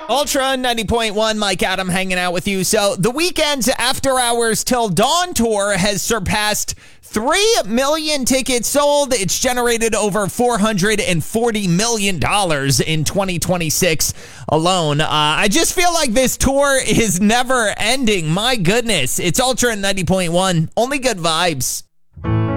Ultra 90.1, Mike Adam hanging out with you. So the Weeknd's After Hours Till Dawn tour has surpassed 3 million tickets sold. It's generated over $440 million in 2026 alone. I just feel like this tour is never ending. My goodness. It's Ultra 90.1. Only good vibes.